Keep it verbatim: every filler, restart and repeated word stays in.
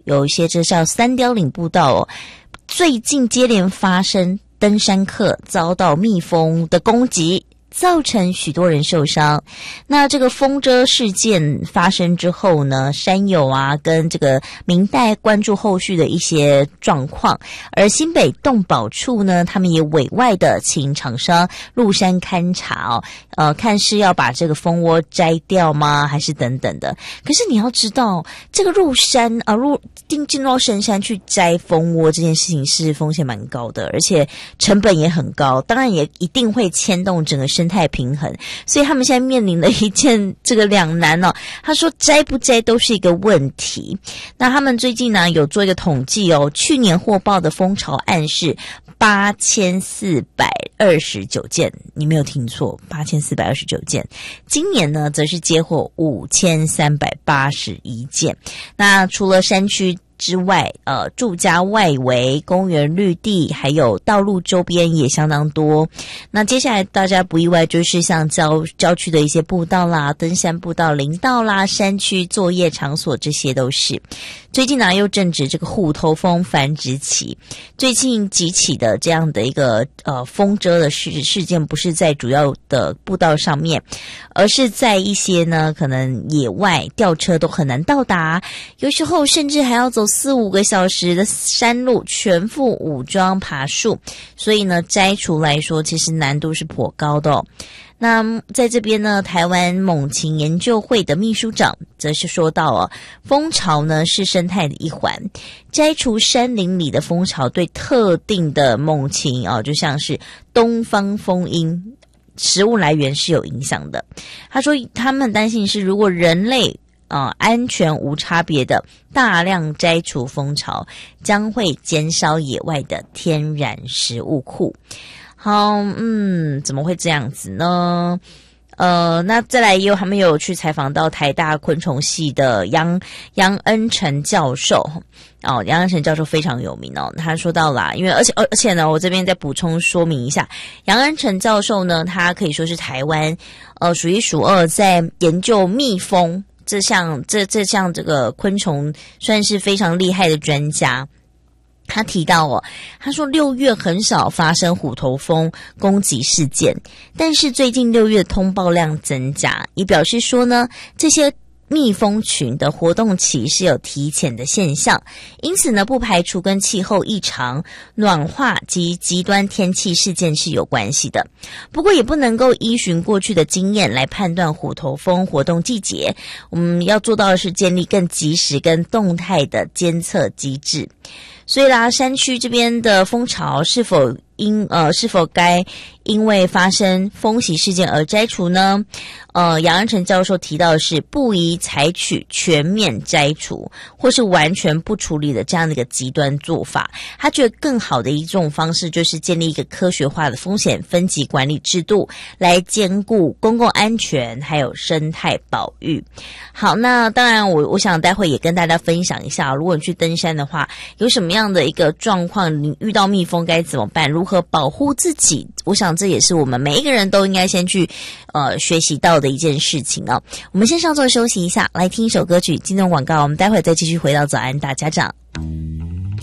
有一些这叫三貂岭步道哦，最近接连发生登山客遭到蜜蜂的攻击，造成许多人受伤。那这个风蛰事件发生之后呢，山友啊跟这个民代关注后续的一些状况，而新北动保处呢，他们也委外的请厂商入山勘察哦，呃，看是要把这个蜂窝摘掉吗，还是等等的。可是你要知道，这个入山啊，入进进到深山去摘蜂窝这件事情是风险蛮高的，而且成本也很高，当然也一定会牵动整个生态平衡，所以他们现在面临的一件这个两难哦。他说摘不摘都是一个问题。那他们最近呢有做一个统计哦，去年获报的蜂巢案是八千四百二十九件，你没有听错，八千四百二十九件。今年呢则是接获五千三百八十一件。那除了山区之外，呃，住家外围、公园绿地还有道路周边也相当多。那接下来大家不意外就是像郊郊区的一些步道啦、登山步道、林道啦、山区作业场所，这些都是。最近呢又正值这个虎头蜂繁殖期，最近几起的这样的一个呃蜂蛰的事事件，不是在主要的步道上面，而是在一些呢可能野外吊车都很难到达，有时候甚至还要走四五个小时的山路，全副武装爬树，所以呢摘除来说其实难度是颇高的哦。那在这边呢，台湾猛禽研究会的秘书长则是说到哦，蜂巢呢是生态的一环，摘除山林里的蜂巢对特定的猛禽哦，就像是东方蜂鹰食物来源是有影响的。他说他们担心是如果人类呃安全无差别的大量摘除蜂巢，将会减少野外的天然食物库。好，嗯，怎么会这样子呢？呃，那再来也有他们有去采访到台大昆虫系的杨杨恩成教授哦，杨恩成教授非常有名哦。他说到啦，因为而且而且呢，我这边再补充说明一下，杨恩成教授呢，他可以说是台湾呃数一数二在研究蜜蜂这项这这项这个昆虫算是非常厉害的专家。他提到哦，他说六月很少发生虎头蜂攻击事件，但是最近六月通报量增加，也表示说呢，这些蜜蜂群的活动期是有提前的现象，因此呢，不排除跟气候异常、暖化及极端天气事件是有关系的。不过也不能够依循过去的经验来判断虎头蜂活动季节，我们要做到的是建立更及时跟动态的监测机制。所以啦，山区这边的蜂巢是否因呃是否该因为发生蜂袭事件而摘除呢？呃，杨恩成教授提到的是不宜采取全面摘除或是完全不处理的这样的一个极端做法。他觉得更好的一种方式就是建立一个科学化的风险分级管理制度，来兼顾公共安全还有生态保育。好，那当然我我想待会也跟大家分享一下，如果你去登山的话，有什么样的一个状况，你遇到蜜蜂该怎么办，如何保护自己，我想这也是我们每一个人都应该先去呃学习到的一件事情哦。我们先稍作休息一下，来听一首歌曲，进段广告，我们待会再继续回到早安大家长。